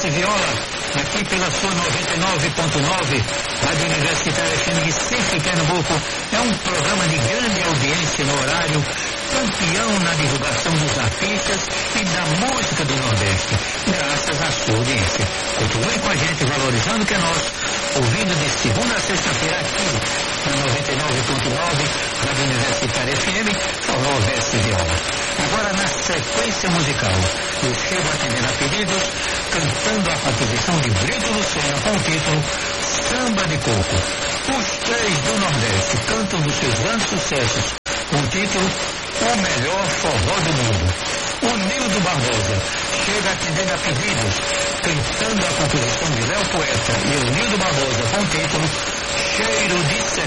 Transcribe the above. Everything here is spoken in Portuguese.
Ouvesse Viola, aqui pela sua 99.9, Rádio Universitária FM de Serra, Pernambuco. É um programa de grande audiência no horário, campeão na divulgação dos artistas e da música do Nordeste, graças à sua audiência. Continue com a gente, valorizando o que é nosso, ouvindo de segunda a sexta-feira aqui na 99.9, Rádio Universitária FM, falou Ouvesse Viola. Agora, na sequência musical, eu chego atendendo a pedidos, cantando a composição de Brito Lucena com o título Samba de Coco. Os três do Nordeste cantam dos seus grandes sucessos com o título O Melhor Forró do Mundo. O Nildo Barbosa chega atendendo a pedidos, cantando a composição de Léo Poeta e o Nildo Barbosa com o título Cheiro de